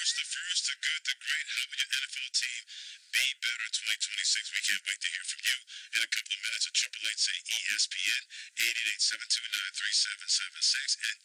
worst, the first, the good, the great. How would your NFL team be better 2026? We can't wait to hear from you in a couple of minutes at 888 ESPN 888-729-3776 and